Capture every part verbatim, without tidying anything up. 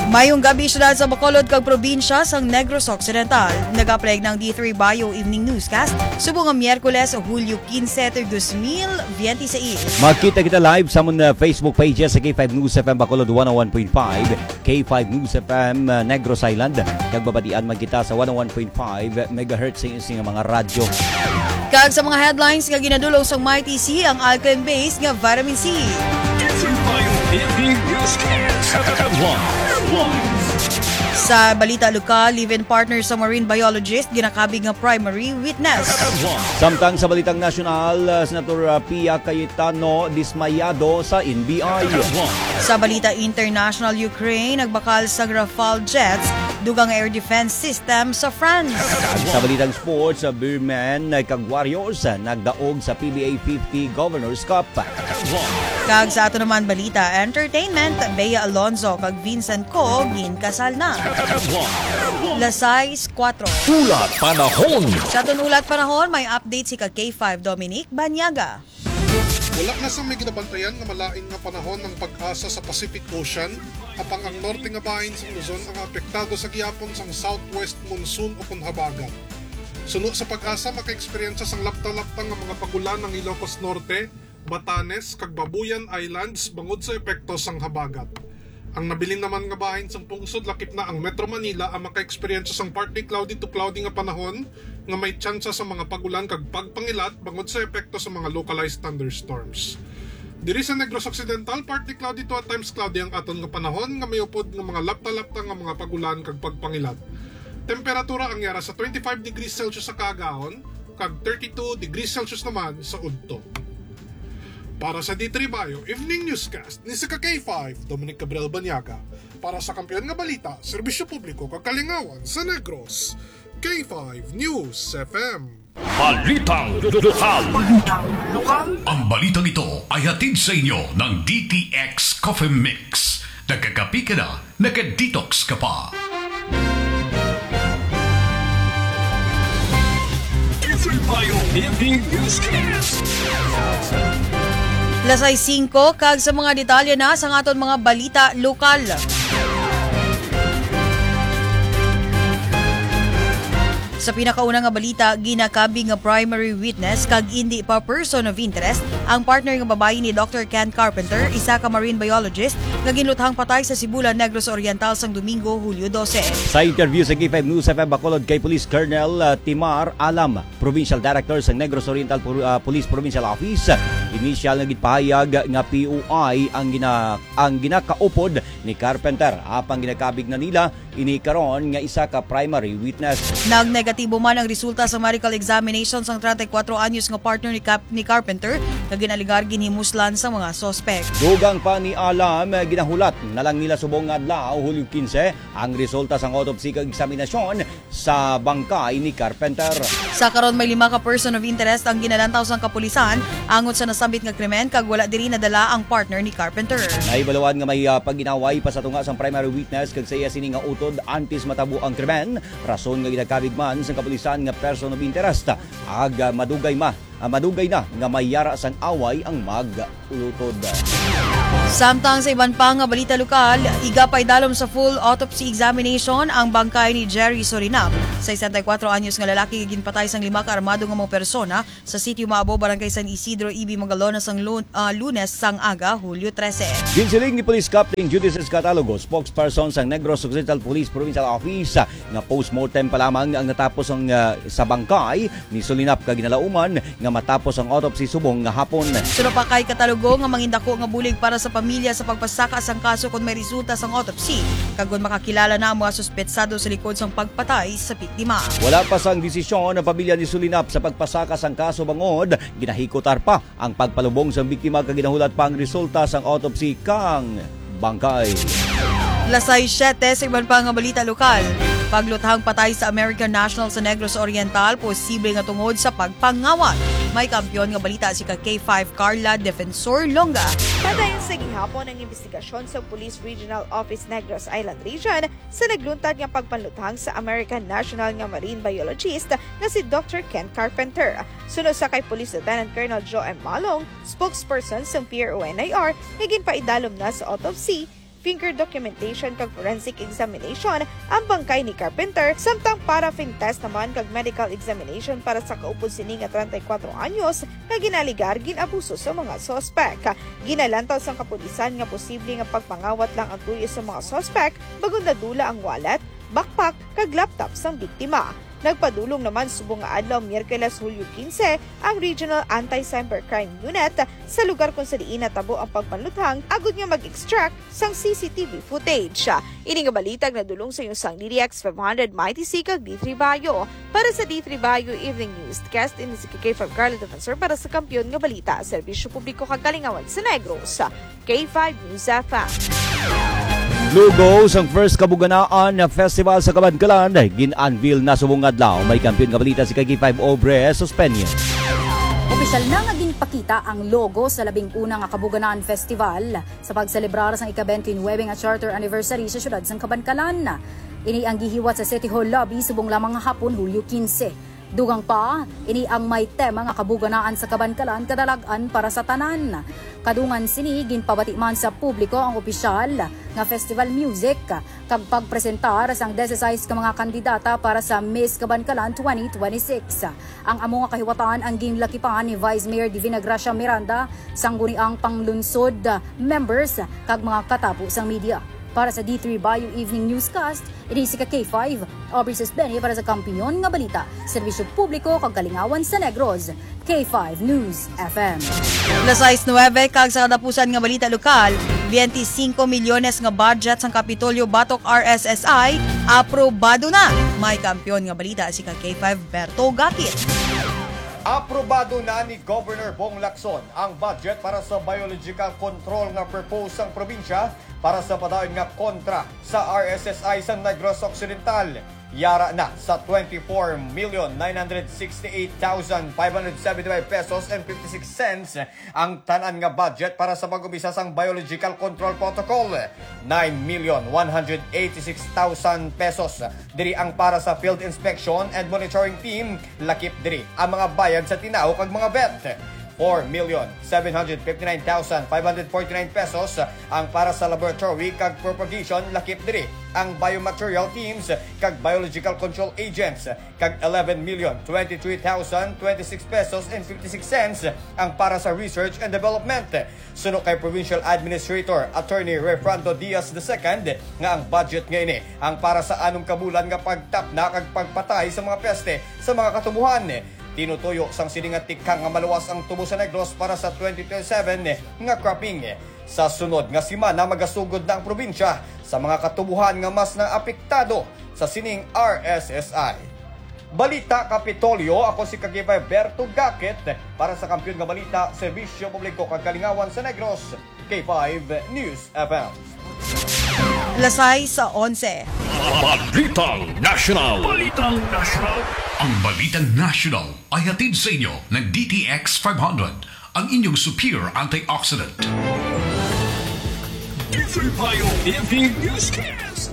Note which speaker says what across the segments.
Speaker 1: Mayong gabi syudad sa Bacolod kag probinsya sang Negros Occidental. Nagapleg ng D three Bio Evening Newscast subong nga Miyerkules Hulyo quince, dos mil veintiséis.
Speaker 2: Makita kita live sa mga Facebook pages sa K five News F M Bacolod one oh one point five, K five News F M uh, Negros Island. Kag babatian man kita sa one oh one point five megahertz sa inyong mga radyo.
Speaker 1: Kag sa mga headlines nga ginadulong sa M I T C ang alkaline base nga vitamin C. Sa balita lokal, live-in partner sa marine biologist ginakabig nga primary witness.
Speaker 2: Samtang sa balitang nasyonal, uh, Senator uh, Pia Cayetano dismayado sa N B I.
Speaker 1: Sa balita international, Ukraine nagbakal sa Rafale jets dugang air defense system sa France.
Speaker 2: Sa balitang sports, sa Beermen kag Warriors nagdaog sa P B A fifty Governors Cup.
Speaker 1: Kag sa ato naman balita entertainment, Bea Alonzo kag Vincent Co ginkasal na. Lasay four.
Speaker 3: Ulat panahon.
Speaker 1: Sa atong ulat panahon, may update si kag K five Dominic Banyaga.
Speaker 4: Wala na sa may ginabantayan nga malain nga panahon ng pag-asa sa Pacific Ocean, apang ang norte nga bahin sa Luzon ang apektado sa gihapon sang southwest monsoon o kunhabagat. Suno sa pag-asa, maka-eksperyensya sang lapta-lapta nga mga pagulan ng Ilocos Norte, Batanes, kag Babuyan Islands bangod sa epekto sang habagat. Ang nabilin naman nga bahin sang pungsod lakip na ang Metro Manila ang maka-eksperyensya sang partly cloudy to cloudy nga panahon nga may tsansa sa mga pagulan kag pagpangilat bangod sa epekto sa mga localized thunderstorms. Diri sa Negros Occidental, partly cloudy to at times cloudy ang aton nga panahon nga may upod nga mga lapta-lapta nga mga pagulan kag pagpangilat. Temperatura ang yara sa twenty-five degrees Celsius sa Cagaon kag thirty-two degrees Celsius naman sa Udto. Para sa D three Bio Evening Newscast ni sa K five Dominic Gabriel Banyaga, para sa Kampiyon nga Balita, Serbisyo Publiko kag Kalingawan sa Negros, K five News F M.
Speaker 3: Balitang lokal. Balitang lokal. Ang balitang ito ay hatid sa inyo ng D T X Coffee Mix. Nagkakapi ka na, nagka-detox ka pa. D three Bio Evening Newscast.
Speaker 1: Lasay five kag sa mga detalye na sa aton mga balita lokal. Sa pinakaunang nga balita, ginakabig nga primary witness kag hindi pa person of interest ang partner nga babae ni Doctor Ken Carpenter, isa ka marine biologist nga ginluthang patay sa Sibulan, Negros Oriental sang Domingo, Hulyo twelve.
Speaker 2: Sa interview sa K five News F M Bacolod kay Police Colonel uh, Timar Alam, Provincial Director sa Negros Oriental uh, Police Provincial Office, initial nga gipahayag nga P O I ang gina ang ginakaupod ni Carpenter. Apang ginakabig na nila ini karon nga isa ka primary witness.
Speaker 1: Nag-negatibo man ang resulta sa medical examination sang thirty-four anyos nga partner ni, Cap- ni Carpenter nga ginaligar ginhimuslan sa mga sospek.
Speaker 2: Dugang pa ni Alam, ginahulat na lang nila subong nga adlaw Hulyo quince ang resulta sang autopsy kag eksaminasyon sa bangkay ni Carpenter.
Speaker 1: Sa karon may lima ka person of interest ang ginalantaw sang kapulisan angot sa nasambit nga krimen kag wala diri nadala ang partner ni Carpenter.
Speaker 2: Naibalawaan nga may uh, pagginaway pa sa tunga sang primary witness kag sa iya sini nga utod antes matabo ang krimen, rason nga ginakabig man sa kapulisan nga person of interest ag uh, madugay ma uh, madugay na nga mayara sang away ang mag-ulutod.
Speaker 1: Samtang sa iban pa nga balita lokal, igapay dalom sa full autopsy examination ang bangkay ni Jerry Sorinam, sesenta y cuatro anyos nga lalaki nga ginpatay sang lima ka armado nga mga persona sa sitio Maabo, Barangay San Isidro, Ibi, Magalones sang lun- uh, Lunes sang aga, Hulyo trese.
Speaker 2: Ginsiling ni Police Captain Judices Catalogo, spokesperson sang Negros Occidental Police Provincial Office, nga postmortem pa lamang ang natapos ang uh, sa bangkay ni Solinap kag ginalauman nga matapos ang autopsy subong nga hapon.
Speaker 1: Suno pa kay Catalogo nga mangindako nga bulig para sa pamilya sa pagpasaka sang kaso kung may resulta sang autopsy kagod makakilala na ang mga suspetsado sa likod sang pagpatay sa biktima.
Speaker 2: Wala pa sang desisyon ng pamilya ni Solinap sa pagpasaka sang kaso bangod, ginahikotar pa ang pagpalubong sang biktima kag ginahulat pa ang resulta sang autopsy kang bangkay.
Speaker 1: Lasay siyete sa iban pa nga balita lokal. Pagluthang patay sa American National sa Negros Oriental, posible nga tungod sa pagpangawat. May kampiyon nga balita si ka K five Carla Defensor Longa.
Speaker 5: Padayon sa gihapon ang investigasyon sa Police Regional Office Negros Island Region sa nagluntad nga pagpanluthang sa American National nga marine biologist na si Doctor Ken Carpenter. Sunod sa kay Police Lieutenant Colonel Joe M. Malong, spokesperson sa P R O N I R, higin pa idalom na sa autopsy finger documentation kag forensic examination ang bangkay ni Carpenter, samtang paraffin test naman kag medical examination para sa kaupod sini nga thirty-four anyos nga ginaligar ginabuso sa mga sospek. Ginalantaw sang kapulisan nga posible nga pagpangawat lang ang tuyo sa mga sospek bago nadula ang wallet, backpack kag laptop sang biktima. Nagpadulong naman subong nga adlaw Miyerkules Hulyo fifteen ang Regional Anti-Cybercrime Unit sa lugar kung saan natabo ang pagpanluthang agud nga mag-extract sang C C T V footage. Ini nga balitag nadulong sa yung sang D T X five hundred Mighty C kag D three Bayo. Para sa D three Bayo Evening Newscast, ini si K five Carla Defensor para sa Kampiyon nga Balita, Serbisyo Publiko kag Kalingawan sa Negros. K five News F M.
Speaker 2: Lugos ang first kabuganaan na festival sa Kabankalan. Gin-unveil na subong adlaw. May kampiyon nga balita si K five Obre Suspension.
Speaker 6: Opisyal na nga ginpakita ang logo sa labing una nga Kabuganaan Festival sa pagselebrar sa ika-twenty-nine nga charter anniversary sa syudad sang Kabankalan. Ini ang gihiwat sa City Hall lobby subong lamang nga hapon Hulyo fifteen. Dugang pa, ini ang may tema nga kabuganaan sa Kabankalan kadalagan para sa tanan. Kadungan sini ginpabati man sa publiko ang opisyal nga festival music kag pagpresentar sang sixteen ka mga kandidata para sa Miss Kabankalan twenty twenty-six. Ang amo nga kahiwatan ang ginlakipan ni Vice Mayor Divina Gracia Miranda sang guniang panglunsod members kag mga katapo sang media. Para sa D three Bayo Evening Newscast, ini si K five, Aubrey Susbeni para sa Kampiyon nga Balita, Serbisyo Publiko kag Kalingawan sa Negros, K five News F M.
Speaker 1: alas nine kag sa kadapusan nga balita lokal, twenty-five milyones nga budget sang Kapitolyo batok R S S I aprobado na. May kampiyon nga balita si K five Berto Gakit.
Speaker 7: Aprobado na ni Governor Bong Lacson ang budget para sa biological control nga propose sang probinsya para sa padayon nga kontra sa R S S I sa Negros Occidental. Yara na sa twenty-four million nine hundred sixty-eight thousand five hundred seventy-five pesos and fifty-six cents ang tanan nga budget para sa pag-ubisa sang biological control protocol. nine million one hundred eighty-six thousand pesos diri ang para sa field inspection and monitoring team, lakip diri ang mga bayad sa tinaw kag mga vet. four million seven hundred fifty-nine thousand five hundred forty-nine pesos ang para sa laboratory kag propagation, lakip diri ang biomaterial teams kag biological control agents, kag eleven million twenty-three thousand twenty-six pesos and fifty-six cents ang para sa research and development. Suno kay Provincial Administrator Attorney Refrando Diaz the second nga ang budget nga ini ang para sa anong kabulan nga pagtap na kag pagpatay sa mga peste sa mga katubuhan. Tinutuyo sang siningat tikhang nga maluwas ang tubo sa Negros para sa twenty twenty-seven nga cropping. Sa sunod nga simana magasugod na ang probinsya sa mga katubuhan nga mas naapektado sa sining R S S I. Balita Kapitolyo, ako si K five Berto Gakit para sa Kampiyon nga Balita, Serbisyo Publiko kag Kalingawan sa Negros, K five News F M.
Speaker 1: alas eleven.
Speaker 3: Balitang National. Balitang National. Ang Balitang National ay hatid sa inyo ng D T X five hundred, ang inyong superior antioxidant. D three Bayo Evening Newscast.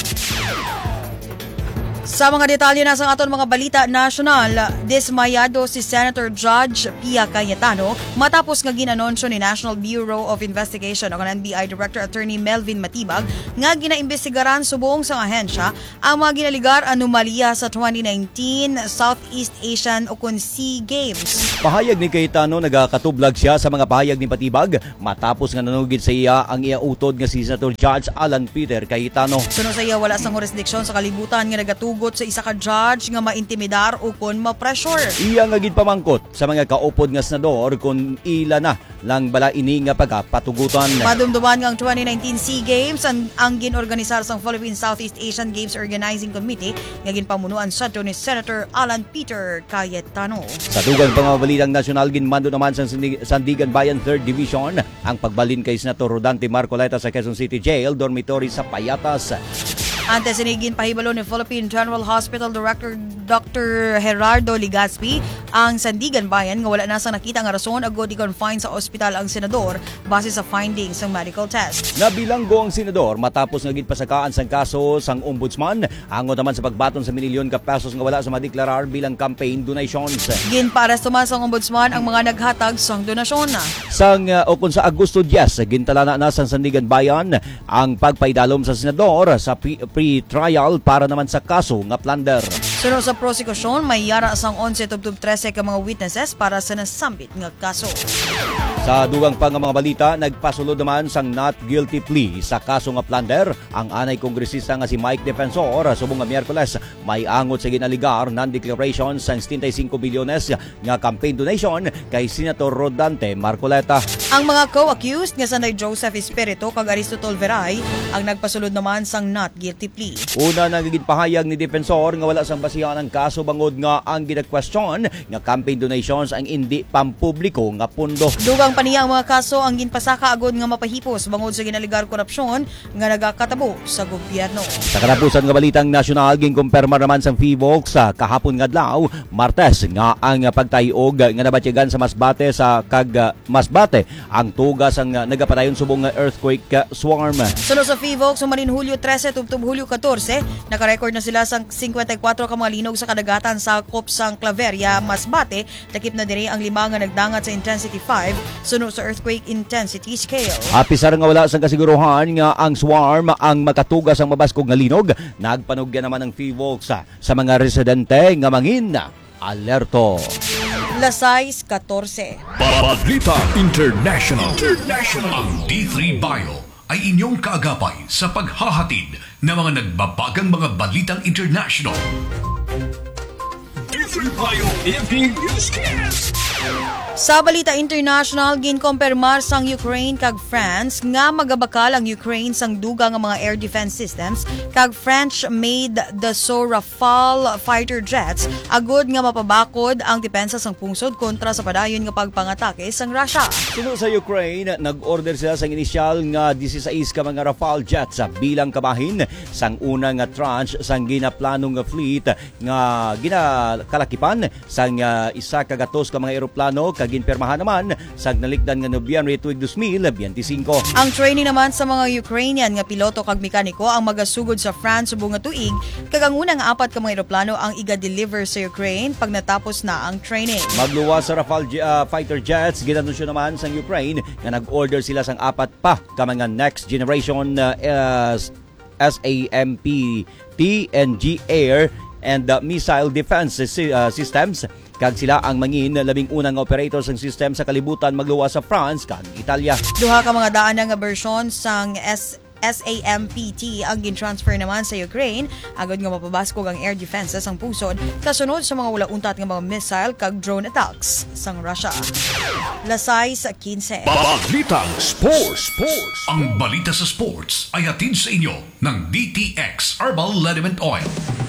Speaker 1: Sa mga detalye na sa aton mga balita national, dismayado si Senator Judge Pia Cayetano matapos nga ginanonsyo ni National Bureau of Investigation o N B I Director Attorney Melvin Matibag nga ginaimbestigaran subong sa ahensya ang mga ginaligar anomalya sa twenty nineteen Southeast Asian o kun SEA Games.
Speaker 2: Pahayag ni Cayetano nagakatublag siya sa mga pahayag ni Matibag matapos nga nanugid sa iya ang iautod nga si Senator Judge Alan Peter Cayetano.
Speaker 1: Suno sa iya wala sang jurisdiksyon sa kalibutan nga nagatugot sa isa ka judge nga maintimidar o kun ma-pressure.
Speaker 2: Iya nga gid pamangkot sa mga kaupod nga senador kung ila na lang bala ini nga pagapatugutan.
Speaker 1: Madumduman nga ang twenty nineteen SEA Games ang, ang ginorganisar sang Philippine Southeast Asian Games Organizing Committee nga ginpamunuan sa ni Senator Alan Peter Cayetano.
Speaker 2: Sa dugang pangabalitang nasyonal, ginmando naman sa Sandigan Bayan third Division ang pagbalin kay Senator Rodante Marcoleta sa Quezon City Jail Dormitory sa Payatas.
Speaker 1: Ante sinigin pahibalo ni Philippine General Hospital Director Doctor Gerardo Ligaspi ang Sandigan Bayan nga wala na sa nakita nga rason agod i-confine sa ospital ang senador base sa findings ng medical test.
Speaker 2: Nabilanggo ang senador matapos nga gidpasakaan sang kaso sang ombudsman angon naman sa pagbaton sa milyon ka pesos nga wala sa madeklarar bilang campaign donations.
Speaker 1: Ginparesto man sang ombudsman ang mga naghatag sang donasyon.
Speaker 2: Sang uh, o kung sa Agosto diyes, gintalana na sa Sandigan Bayan ang pagpaidalom sa senador sa pre-trial para naman sa kaso nga plunder.
Speaker 1: Sunod sa prosekusyon, may yara sang eleven tubtub thirteen ka mga witnesses para sa nasambit nga kaso.
Speaker 2: Sa dugang pa nga mga balita, nagpasulod naman sang not guilty plea sa kaso nga plunder ang anay kongresista nga si Mike Defensor. Subong nga Miyerkules, may angot sa ginaligar non-declaration sang seventy-five bilyones nga campaign donation kay Senator Rodante Marcoleta.
Speaker 1: Ang mga co-accused nga sanay Joseph Espiritu kag Aristotol Veray ang nagpasulod naman sang not guilty plea.
Speaker 2: Una nagiging pahayag ni Defensor nga wala sang basihan ang kaso bangod nga ang gina-question nga campaign donations ang hindi pampubliko nga pundo.
Speaker 1: Dugang paniya ang mga kaso ang ginpasaka agod nga mapahipos bangod sa ginaligar korupsyon nga nagakatabo sa gobyerno.
Speaker 2: Sa katapusan nga balitang nasyonal, ginkumpirma naman sang Fivox sa kahapon nga adlaw, Martes, nga ang pagtayog nga nabatyagan sa Masbate sa kag Masbate ang tugas ang nagapadayon subong nga earthquake swarm.
Speaker 1: Sunod sa Fivox, sumanin Hulyo thirteen tubtub Hulyo fourteen, nakarecord na sila sang fifty-four ka mga linog sa kadagatan sa Kopsang Claveria, Masbate, takip na diri ang lima nga nagdangat sa intensity five sunod sa earthquake intensity scale.
Speaker 2: Apisar nga wala sang kasiguruhan nga ang swarm ang makatugas ang mabaskog nga linog, nagpanugya naman ang Fivox sa mga residente nga mangin alerto.
Speaker 1: Lasais fourteen.
Speaker 3: Balita International. International. Ang D three Bio ay inyong kaagapay sa paghahatid ng mga nagbabagang mga balitang international. D three Bio Evening Newscast.
Speaker 1: Sa balita international, ginkompirmar sang Ukraine kag France nga magabakal ang Ukraine sang duga nga mga air defense systems kag French-made Dassault Rafale fighter jets agud nga mapabakod ang depensa sang pungsod kontra sa padayon nga pagpangatake sang Russia.
Speaker 2: Sunod sa Ukraine, nag-order sila sang inisyal nga sixteen ka mga Rafale jets bilang kabahin sang una nga tranche sang ginaplanong nga fleet nga ginakalakipan sang uh, isa kagatos ka mga eroplano kag ginpirmahan naman sa nalikdan nga Nobyembre tuig twenty twenty-five.
Speaker 1: Ang training naman sa mga Ukrainian nga piloto kag mekaniko ang magasugod sa France subong nga tuig kag ang unang apat ka mga eroplano ang iga-deliver sa Ukraine pag natapos na ang training.
Speaker 2: Magluwas sa Rafale uh, fighter jets, ginanunsyo naman sa Ukraine nga nag-order sila sang apat pa ka mga next generation uh, uh, SAMP T N G air and uh, missile defense uh, systems. Kag sila ang mangin labing unang operators ng system sa kalibutan magluwas sa France kag Italia.
Speaker 1: Duha ka mga daan nga bersyon sang S SAMPT ang gin-transfer naman sa Ukraine agad nga mapabaskog ang air defenses ang pusod kasunod sa mga wala-untat nga mga missile kag drone attacks sang Russia. Lasay sa fifteen.
Speaker 3: Balitang Sports. Sports. Ang balita sa sports ay hatid sa inyo ng D T X Herbal Liniment Oil.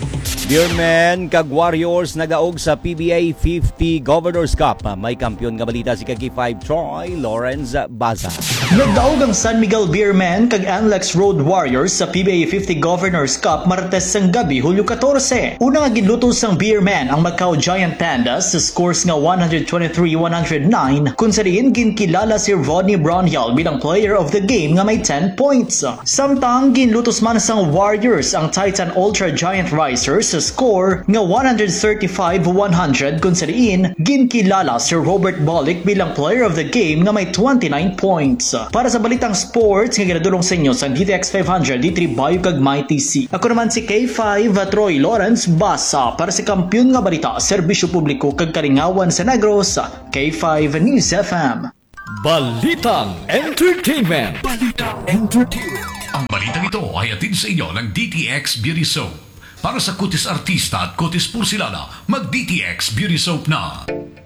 Speaker 2: Beermen kag Warriors nagaog sa P B A fifty Governors Cup. May kampiyon nga balita si Kaki five Troy Lawrence Baza.
Speaker 8: Nagdaog ang San Miguel Beermen kag Anlex Road Warriors sa P B A fifty Governors Cup Martes sang gabi Hulyo fourteen. Una nga ginluto sang Beermen ang Macau Giant Pandas sa scores nga one twenty-three one oh nine kung sa diin ginkilala si Rodney Brownhill bilang player of the game nga may ten points. Samtang ginlutos man sang Warriors ang Titan Ultra Giant Risers sa score nga one thirty-five one hundred kung sa diin ginkilala si Robert Bolick bilang player of the game nga may twenty-nine points. Para sa balitang sports nga ginadulong sa inyo sa D T X five hundred, D three Bayo kag My T C. Ako naman si K five Troy Lawrence Basa para sa kampiyon nga balita, serbisyo publiko kag kalingawan sa Negros, K five News F M.
Speaker 3: Balitang Entertainment. Balitang Entertainment. Ang balitang ito ay hatid sa inyo ng D T X Beauty Soap. Para sa kutis artista at kutis pursilana, mag-D T X Beauty Soap na.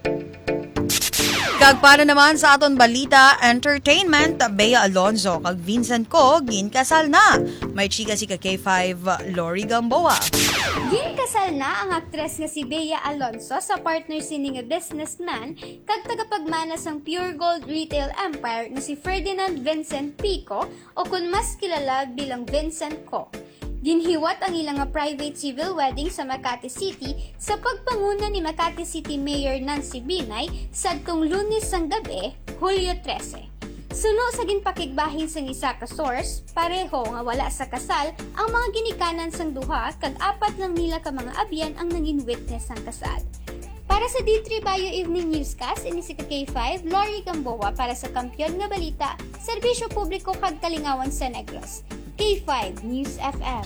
Speaker 1: Kag para naman sa aton balita entertainment, Bea Alonzo kag Vincent Co ginkasal na. May chika si ka K five Lori Gamboa.
Speaker 9: Ginkasal na ang aktres nga si Bea Alonzo sa partner sini nga businessman kag tagapagmana sang Pure Gold Retail Empire nga si Ferdinand Vincent Pico o kung mas kilala bilang Vincent Co. Ginhiwat ang ilang nga private civil wedding sa Makati City sa pagpanguna ni Makati City Mayor Nancy Binay sa adtong Lunes sang gabi, Hulyo trese. Suno sa ginpakigbahin sang isa ka source, pareho nga wala sa kasal ang mga ginikanan sang duha kag apat lang nila ka mga abyan ang naging witness sang kasal. Para sa D three Bio Evening Newscast, ini si K five, Lori Gamboa para sa Kampiyon nga Balita, Serbisyo Publiko kag Kalingawan sa Negros. K five News F M.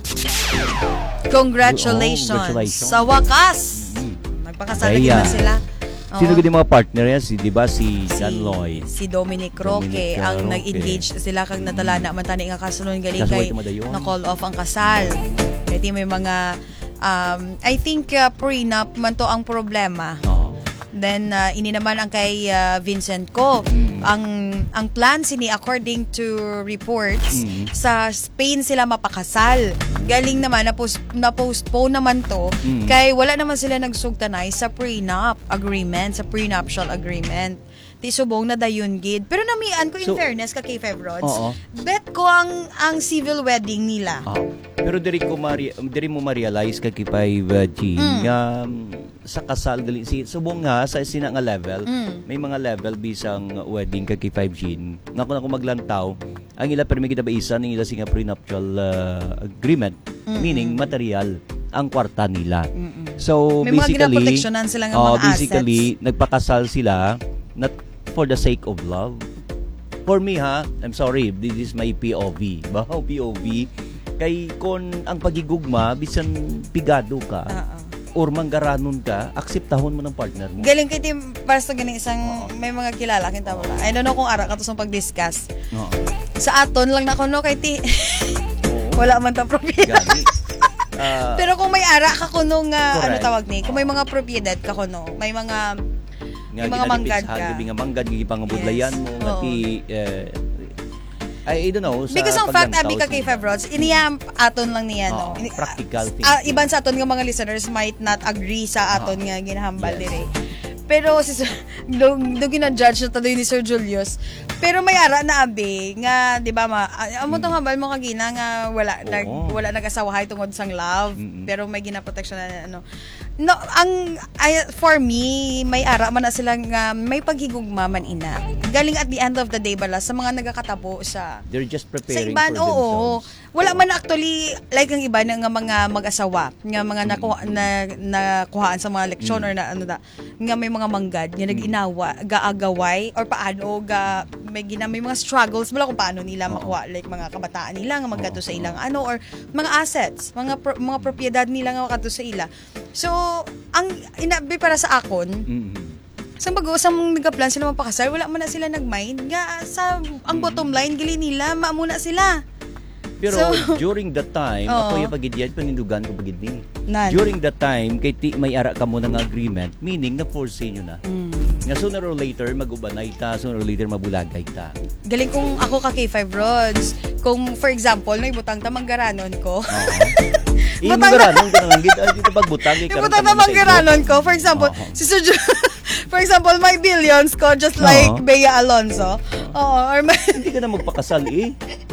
Speaker 1: Congratulations.
Speaker 2: Oh, congratulations.
Speaker 1: Sa wakas. Magpakasal
Speaker 2: Kaya,
Speaker 1: na sila. Oo.
Speaker 2: Sino gini mga partner yan? Si, di ba, si John Lloyd?
Speaker 1: Si Dominic Roque
Speaker 2: Dominic
Speaker 1: ang
Speaker 2: Roque.
Speaker 1: nag-engage sila kag natala na man tani nga kasunod galing
Speaker 2: Kaso
Speaker 1: kay
Speaker 2: wait mo dayon.
Speaker 1: na call off ang kasal. Kaya may mga um, I think uh, prenup man to ang problema.
Speaker 2: Oo.
Speaker 1: Then uh, ini naman ang kay uh, Vincent ko.
Speaker 2: Mm.
Speaker 1: Ang ang plan sini according to reports
Speaker 2: Mm.
Speaker 1: sa Spain sila mapakasal. Galing naman na post na postpone naman to
Speaker 2: Mm.
Speaker 1: kay wala naman sila nagsugtanay sa prenup agreement, sa prenuptial agreement. Ti subong na dayon gid. Pero namian ko in
Speaker 2: So,
Speaker 1: fairness ka K five Rods.
Speaker 2: Oo.
Speaker 1: Bet ko ang ang civil wedding nila.
Speaker 2: Ah, pero diri ko mari diri mo ma-realize kay kipay uh, G
Speaker 1: Mm.
Speaker 2: nga um, sa kasal gali si subong nga sa sina nga level
Speaker 1: Mm.
Speaker 2: may mga level bisang wedding kay kipay G nga kun ako maglantaw ang ila permi kita ba isa ning ila singa prenuptial uh, agreement
Speaker 1: Mm-mm.
Speaker 2: meaning material ang kwarta nila.
Speaker 1: Mm-mm.
Speaker 2: So
Speaker 1: May mga
Speaker 2: basically
Speaker 1: ginaproteksyonan sila nga
Speaker 2: oh,
Speaker 1: mga
Speaker 2: basically
Speaker 1: assets.
Speaker 2: nagpakasal sila not for the sake of love. For me ha, I'm sorry, this is my P O V. Bahaw P O V kay kon ang pagigugma bisan pigado ka
Speaker 1: Oo.
Speaker 2: or manggaranon ka, akseptahon mo ng partner mo.
Speaker 1: Galing kay Tim para sa ganing isang may mga kilala kita wala. I don't know kung ara ka to sa pag-discuss.
Speaker 2: Oo.
Speaker 1: Sa aton lang na kuno kay ti. Wala man ta propiedad.
Speaker 2: Gani. Ah,
Speaker 1: Pero kung may ara ka kuno nga ano
Speaker 2: Correct.
Speaker 1: tawag ni, kung may mga propiedad ka kuno, may mga
Speaker 2: nga
Speaker 1: yung mga manggad
Speaker 2: ginalipisahan,
Speaker 1: ka.
Speaker 2: gabi nga manggad gigipangabudlayan
Speaker 1: Yes.
Speaker 2: mo
Speaker 1: Oo.
Speaker 2: nga ti eh, I, I don't know sa
Speaker 1: because ang fact
Speaker 2: paglantaw
Speaker 1: abi ka
Speaker 2: sa-
Speaker 1: kay Five Rods, iniya aton lang niya no.
Speaker 2: Oo,
Speaker 1: Ini-
Speaker 2: practical thing.
Speaker 1: Ah, iban sa aton nga mga listeners might not agree sa aton nga ginahambal
Speaker 2: Yes.
Speaker 1: dire. Pero si Sir- do, do gina-judge na tadoy ni Sir Julius. Pero may ara na abi nga di ba ma ah, amo tong hambal mo kagina nga wala nag
Speaker 2: Oo.
Speaker 1: wala nag-asawahay tungod sang love
Speaker 2: Mm-mm.
Speaker 1: pero may ginaproteksyon na ano. No, ang ay, for me may ara man na sila nga may paghigugma man ina. Galing at the end of the day bala sa mga nagakatabo sa
Speaker 2: They're just
Speaker 1: sa
Speaker 2: preparing
Speaker 1: iban,
Speaker 2: for
Speaker 1: oo.
Speaker 2: themselves.
Speaker 1: Wala man actually, like ang iba nga mga mag-asawa, nga mga nakuha, na, nakuhaan sa mga leksyon
Speaker 2: Mm.
Speaker 1: or na ano da, nga may mga manggad, nga nag-inawa, gaagaway, or paano, ga, may, gina, may mga struggles, wala kung paano nila
Speaker 2: Oo.
Speaker 1: makuha, like mga kabataan nila, nga magkato
Speaker 2: Oo,
Speaker 1: sa
Speaker 2: oo.
Speaker 1: ilang ano, or mga assets, mga pro, mga propiedad nila nga magkato sa ila. So, ang inabi para sa akon,
Speaker 2: Mm-mm.
Speaker 1: sa mag-uusang nagka-plan sila mapakasal, wala man na sila nag-mind. Nga, sa, ang bottom line, gali nila, maamuna sila.
Speaker 2: Pero
Speaker 1: So,
Speaker 2: during that time,
Speaker 1: Oo.
Speaker 2: ako yung pagidyan, panindugan ko pagid ni.
Speaker 1: Nan.
Speaker 2: During that time, kay ti, may ara ka mo ng agreement, meaning na-force nyo na.
Speaker 1: Mm.
Speaker 2: Nga sooner or later, mag-ubanay ta, sooner or later, mabulagay ta.
Speaker 1: Galing kung ako ka K five Rods. Kung, for example, may butang tamang garanon ko.
Speaker 2: Oo. Imo
Speaker 1: Butang-
Speaker 2: garanon ko nang gid ay dito pagbutang kay
Speaker 1: Yung butang tamang garanon ko, for example,
Speaker 2: Oo.
Speaker 1: si Sir Ju- for example, may billions ko, just like
Speaker 2: Oo.
Speaker 1: Bea Alonso. Oo, or may,
Speaker 2: Hindi ka na magpakasal eh.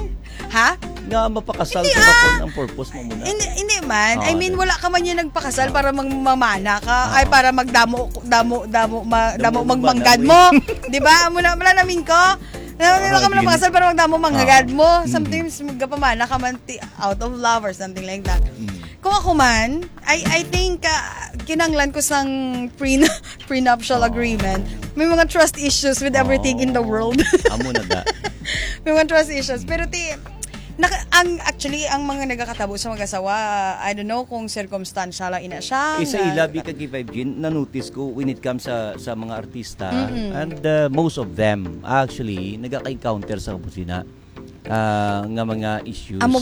Speaker 1: ha?
Speaker 2: Nga mapakasal
Speaker 1: Hindi,
Speaker 2: ka pa
Speaker 1: ah.
Speaker 2: kung ang purpose mo muna.
Speaker 1: Hindi, hindi man.
Speaker 2: Oo,
Speaker 1: I mean,
Speaker 2: di-
Speaker 1: wala ka man yung nagpakasal para magmamana ka.
Speaker 2: Oo.
Speaker 1: Ay, para magdamo, damo, damo, ma, damo,
Speaker 2: Damo,
Speaker 1: magmanggad
Speaker 2: damo,
Speaker 1: mo. Di ba? Muna, mula namin ko. Wala ka man
Speaker 2: yun.
Speaker 1: nagpakasal para magdamo, manggad
Speaker 2: Oo.
Speaker 1: mo.
Speaker 2: Mm.
Speaker 1: Sometimes, magpamana ka man ti- out of love or something like that.
Speaker 2: Mm.
Speaker 1: Kung ako man, I I think uh, kinanglan ko sang pre prenuptial
Speaker 2: Oo.
Speaker 1: agreement. May mga trust issues with everything in the
Speaker 2: Oo.
Speaker 1: world.
Speaker 2: Amo na da.
Speaker 1: May mga trust issues. Pero ti, naka, ang, actually, ang mga nagkakatabo sa mag-asawa, I don't know kung circumstantial lang ina siya.
Speaker 2: Isa
Speaker 1: nga-
Speaker 2: ilabi ka kay five Gin, na-notice ko when it comes sa sa mga artista and uh, most of them actually nagaka-encounter sa kusina ah, nga mga issues.
Speaker 1: Amo